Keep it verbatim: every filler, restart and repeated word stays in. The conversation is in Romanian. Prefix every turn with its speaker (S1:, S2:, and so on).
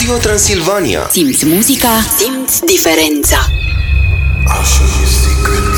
S1: Radio Transilvania.
S2: Simți muzica, simți diferența.
S3: I'll show you secret.